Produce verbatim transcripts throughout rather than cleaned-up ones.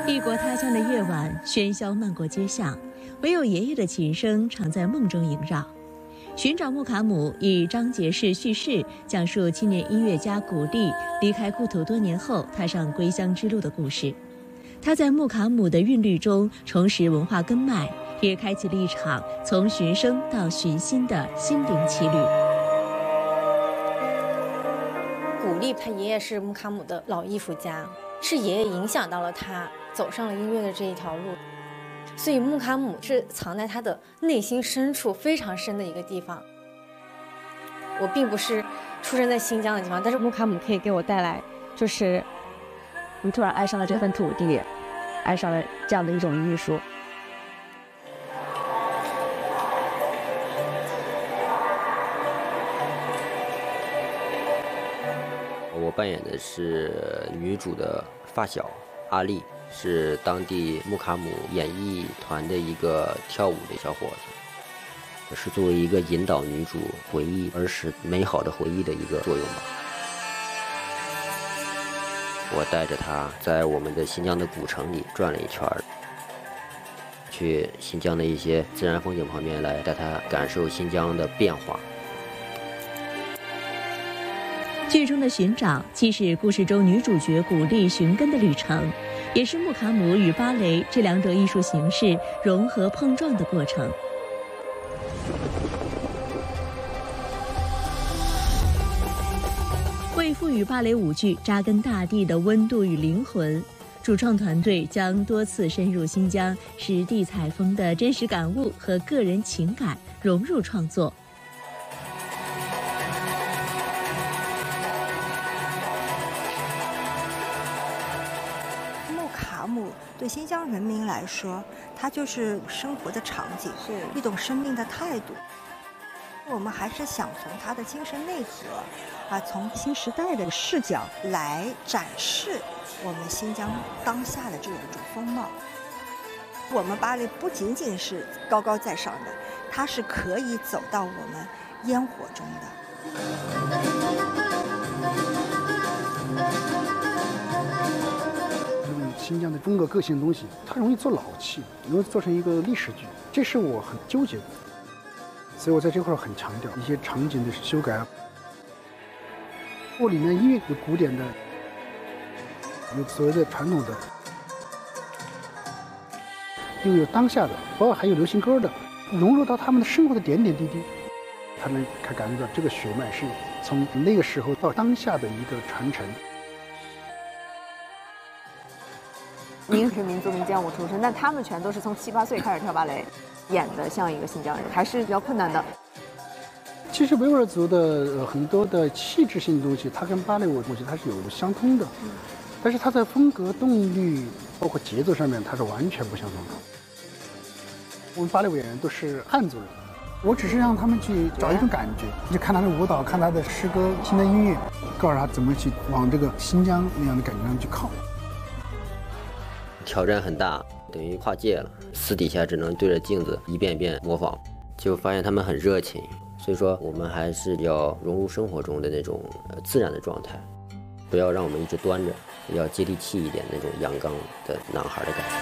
异国他乡的夜晚，喧嚣漫过街巷，唯有爷爷的琴声常在梦中萦绕。寻找穆卡姆以张杰士叙事，讲述青年音乐家古力离开故土多年后踏上归乡之路的故事。他在穆卡姆的韵律中重拾文化根脉，也开启了一场从寻声到寻心的心灵奇旅。 古力他爷爷是穆卡姆的老艺术家，是爷爷影响到了他走上了音乐的这一条路，所以穆卡姆是藏在他的内心深处非常深的一个地方。我并不是出生在新疆的地方，但是穆卡姆可以给我带来，就是你突然爱上了这份土地，爱上了这样的一种艺术。 我扮演的是女主的发小阿丽，是当地穆卡姆演艺团的一个跳舞的小伙子，是作为一个引导女主回忆儿时美好的回忆的一个作用吧。我带着她在我们的新疆的古城里转了一圈，去新疆的一些自然风景旁边来带她感受新疆的变化。 剧中的寻找既是故事中女主角古力寻根的旅程，也是穆卡姆与芭蕾这两种艺术形式融合碰撞的过程。为赋予芭蕾舞剧扎根大地的温度与灵魂，主创团队将多次深入新疆实地采风的真实感悟和个人情感融入创作。 对新疆人民来说，它就是生活的场景，是一种生命的态度。我们还是想从他的精神内核，啊，从新时代的视角来展示我们新疆当下的这样一种风貌。我们芭蕾不仅仅是高高在上的，它是可以走到我们烟火中的。 新疆的风格个性的东西，它容易做老气，容易做成一个历史剧，这是我很纠结的。所以我在这块很强调一些场景的修改。我里面因为有古典的，有所谓的传统的，又有当下的，包括还有流行歌的，融入到他们的生活的点点滴滴，他们才感觉到这个血脉是从那个时候到当下的一个传承。 您是民族民间舞出身，但他们全都是从七八岁开始跳芭蕾，演的像一个新疆人，还是比较困难的。 其实维吾尔族的、呃、很多的气质性的东西，它跟芭蕾舞我觉得它是有相通的，嗯、但是它在风格、动力包括节奏上面，它是完全不相同的。我们芭蕾舞演员都是汉族人，我只是让他们去找一种感觉，就看他的舞蹈，看他的诗歌、新的音乐，告诉他怎么去往这个新疆那样的感觉上去靠。 挑战很大，等于跨界了。私底下只能对着镜子一遍一遍模仿，就发现他们很热情。所以说，我们还是要融入生活中的那种呃自然的状态，不要让我们一直端着，要接地气一点那种阳刚的男孩的感觉。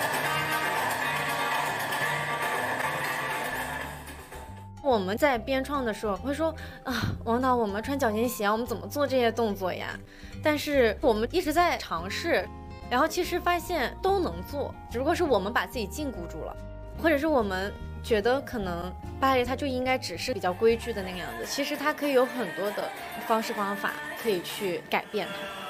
我们在编创的时候会说啊，王导，我们穿脚尖鞋，我们怎么做这些动作呀？但是我们一直在尝试。然后其实发现都能做，只不过是我们把自己禁锢住了，或者是我们觉得可能芭蕾它就应该只是比较规矩的那个样子，其实它可以有很多的方式方法可以去改变它。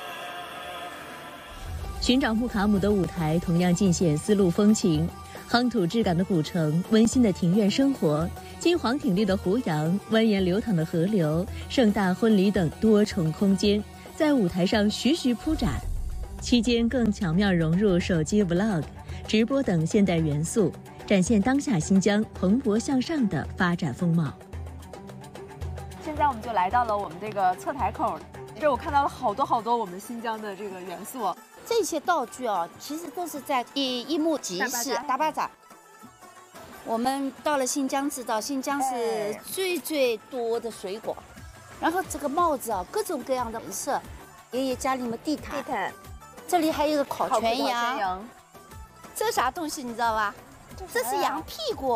寻找穆卡姆的舞台同样尽显丝路风情，夯土质感的古城，温馨的庭院生活，金黄挺立的湖洋，蜿蜒流淌的河流，盛大婚礼等多重空间在舞台上徐徐铺展。期间更巧妙融入手机 vlog、直播等现代元素，展现当下新疆蓬勃向上的发展风貌。 现在我们就来到了我们这个侧台口，这我看到了好多好多我们新疆的这个元素。 这些道具啊，其实都是在一一幕集市大巴扎。我们到了新疆，知道新疆是最最多的水果，然后这个帽子啊，各种各样的颜色。爷爷家里面地毯，地毯。 这里还有个烤烤全羊， 全羊这啥东西你知道吧？这是羊屁股。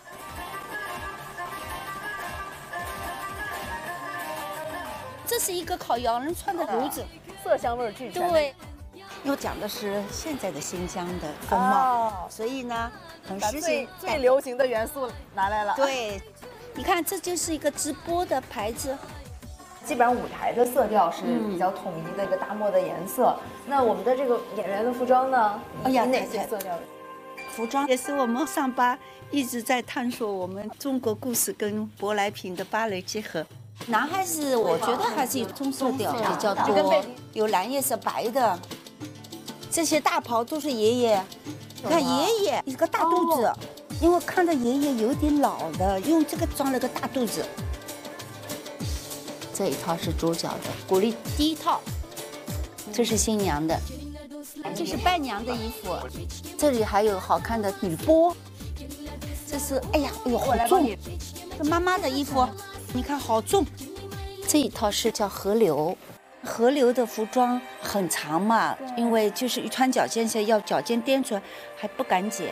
这是一个烤羊肉串的炉子， 色香味儿俱全。 对。又讲的是现在的新疆的风貌， 哦、 所以呢，很把实行最最流行的元素拿来了。 对，你看这就是一个直播的牌子。 基本上舞台的色调是比较统一的一个大漠的颜色。嗯、那我们的这个演员的服装呢？ 哎呀， 哪些色调？ 服装也是我们上巴一直在探索我们中国故事跟舶来品的芭蕾结合。男孩子我觉得还是棕色调比较多，有蓝叶色、白的。这些大袍都是爷爷，你看爷爷一个大肚子，哦、因为看着爷爷有点老的，用这个装了个大肚子。这一套是主角的古丽第一套，这是新娘的，这是伴娘的衣服，这里还有好看的女波，这是哎呀哎呦好重，这妈妈的衣服，你看好重。这一套是叫河流。河流的服装很长嘛，因为就是一穿脚尖下要脚尖颠出来，还不敢剪。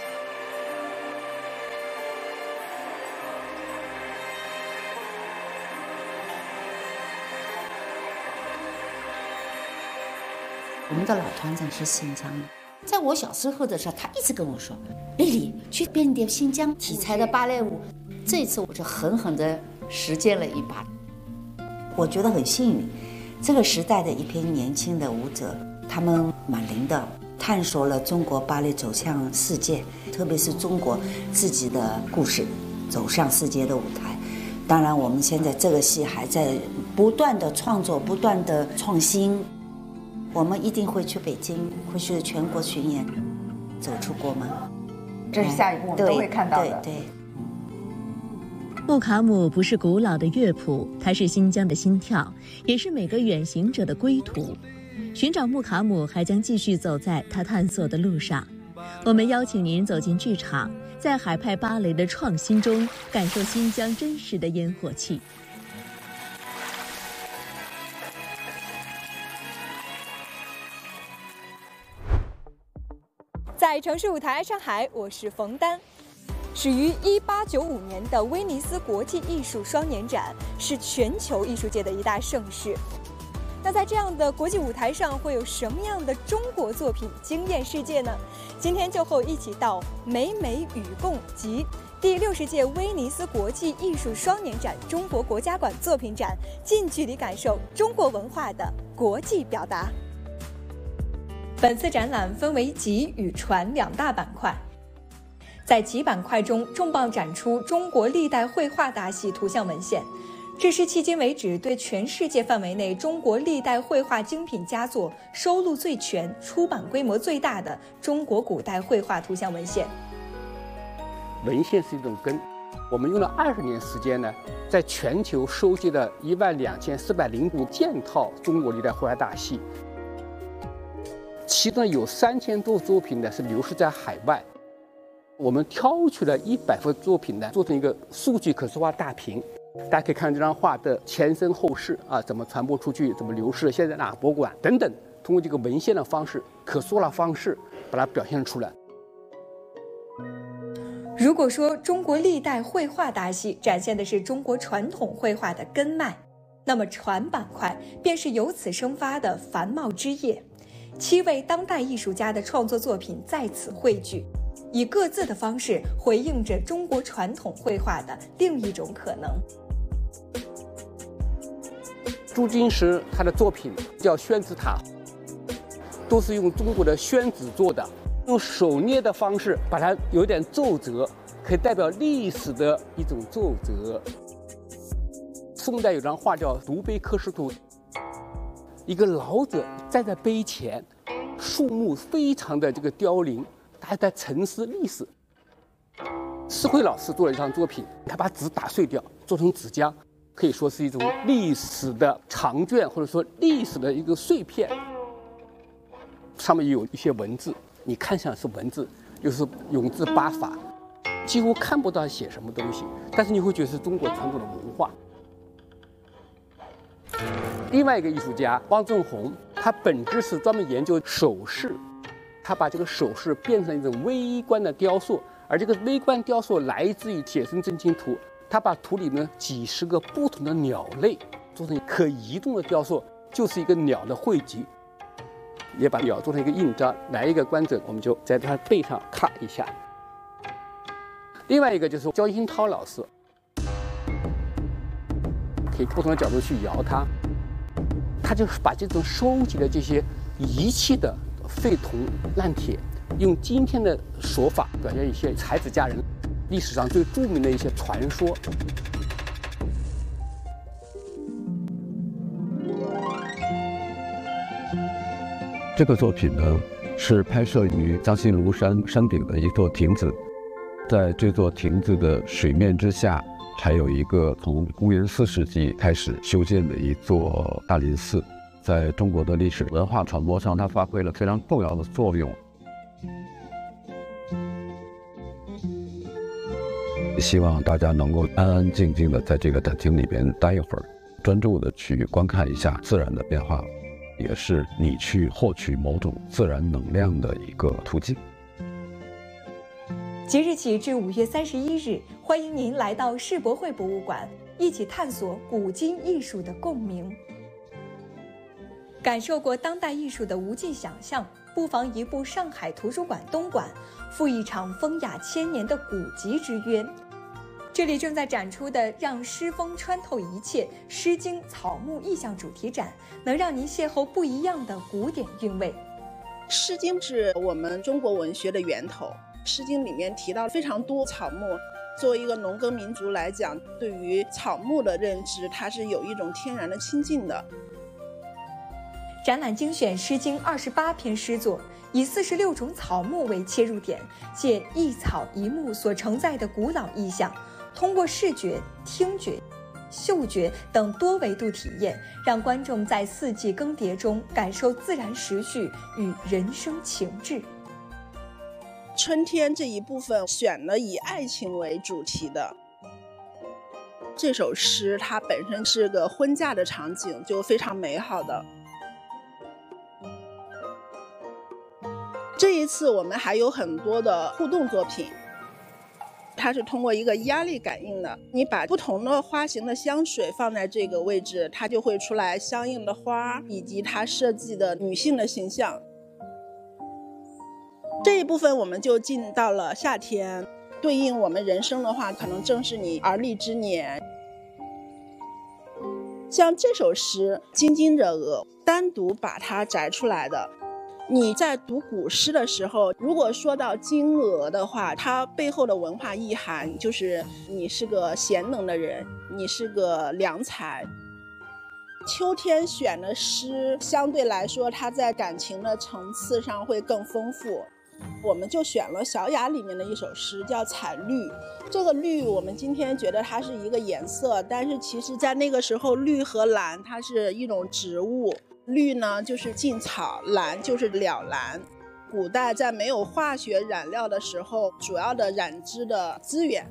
我们的老团长是新疆的，在我小时候的时候，他一直跟我说：“丽丽，去编点新疆题材的芭蕾舞。”这一次我就狠狠地实践了一把，我觉得很幸运。这个时代的一批年轻的舞者，他们蛮灵的，探索了中国芭蕾走向世界，特别是中国自己的故事走向世界的舞台。当然，我们现在这个戏还在不断的创作，不断的创新。我们一定会去北京，会去全国巡演，走出国门。 这是下一步我们都会看到的。 对对。 木卡姆不是古老的乐谱，它是新疆的心跳，也是每个远行者的归途。寻找木卡姆还将继续走在他探索的路上。我们邀请您走进剧场，在海派芭蕾的创新中，感受新疆真实的烟火气。 在城市舞台上海，我是冯丹。始于一八九五年的威尼斯国际艺术双年展是全球艺术界的一大盛事。那在这样的国际舞台上，会有什么样的中国作品惊艳世界呢？今天就和我一起到美美与共及第六十届威尼斯国际艺术双年展中国国家馆作品展，近距离感受中国文化的国际表达。本次展览分为集与传两大板块。在集板块中，重磅展出中国历代绘画大系图像文献，这是迄今为止对全世界范围内中国历代绘画精品佳作收录最全、出版规模最大的中国古代绘画图像文献。 文献是一种根，我们用了二十年时间呢，在全球收集了一万两千四百零五件套中国历代绘画大系，其中有三千多作品呢是流失在海外。我们挑取了一百幅作品呢，做成一个数据可视化大屏，大家可以看这张画的前身后世啊，怎么传播出去，怎么流失，现在哪个博物馆等等，通过这个文献的方式、可视化的方式，把它表现出来。 如果说中国历代绘画大系展现的是中国传统绘画的根脉，那么传板块便是由此生发的繁茂枝叶。七位当代艺术家的创作作品在此汇聚，以各自的方式回应着中国传统绘画的另一种可能。 朱金石他的作品叫宣纸塔，都是用中国的宣纸做的，用手捏的方式把它有点皱褶，可以代表历史的一种皱褶。宋代有张画叫《独碑刻石图》，一个老者站在碑前，树木非常的这个凋零，他在沉思历史。施慧老师做了一张作品，他把纸打碎掉，做成纸浆，可以说是一种历史的长卷，或者说历史的一个碎片。上面有一些文字，你看上是文字，又是永字八法，几乎看不到写什么东西，但是你会觉得是中国传统的文化。另外一个艺术家汪正红， 它本质是专门研究手势，它把这个手势变成一种微观的雕塑，而这个微观雕塑来自于铁身真经图，它把图里面几十个不同的鸟类做成可移动的雕塑，就是一个鸟的汇集，也把鸟做成一个印章。来一个观者，我们就在它背上咔一下。另外一个就是焦新涛老师，可以不同的角度去摇它，他就把这种收集的这些遗弃的废铜烂铁，用今天的说法表现一些才子佳人历史上最著名的一些传说。 这个作品呢，是拍摄于江西庐山山顶的一座亭子，在这座亭子的水面之下，还有一个从公元四世纪开始修建的一座大林寺，在中国的历史文化传播上，它发挥了非常重要的作用。希望大家能够安安静静的在这个展厅里边待一会儿，专注的去观看一下自然的变化，也是你去获取某种自然能量的一个途径。 即日起至五月三十一日，欢迎您来到世博会博物馆，一起探索古今艺术的共鸣。感受过当代艺术的无尽想象，不妨移步上海图书馆东馆，赴一场风雅千年的古籍之约。这里正在展出的《让诗风穿透一切：诗经草木意象》主题展，能让您邂逅不一样的古典韵味。 诗经是我们中国文学的源头，诗经里面提到非常多草木。作为一个农耕民族来讲，对于草木的认知，它是有一种天然的亲近的。 展览精选《诗经》二十八篇诗作，以四十六种草木为切入点，借一草一木所承载的古老意象，通过视觉、听觉、嗅觉等多维度体验，让观众在四季更迭中感受自然时序与人生情志。 春天这一部分选了以爱情为主题的。这首诗它本身是个婚嫁的场景，就非常美好的。这一次我们还有很多的互动作品，它是通过一个压力感应的，你把不同的花型的香水放在这个位置，它就会出来相应的花以及它设计的女性的形象。这一部分我们就进到了夏天，对应我们人生的话，可能正是你而立之年。像这首诗《津津者鹅》，单独把它摘出来的。你在读古诗的时候，如果说到金鹅的话，它背后的文化意涵就是你是个贤能的人，你是个良才。秋天选的诗相对来说，它在感情的层次上会更丰富。我们就选了《小雅》里面的一首诗，叫《彩绿》。这个绿，我们今天觉得它是一个颜色，但是其实在那个时候，绿和蓝它是一种植物。绿呢就是劲草，蓝就是了蓝。古代在没有化学染料的时候，主要的染织的资源。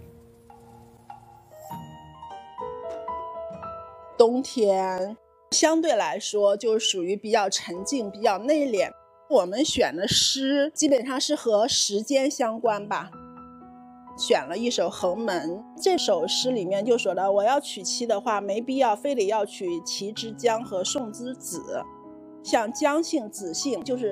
冬天相对来说就属于比较沉静、比较内敛。我们选的诗基本上是和时间相关吧。选了一首《横门》，这首诗里面就说到，我要娶妻的话，没必要非得要娶齐之姜和宋之子。像姜姓、子姓就是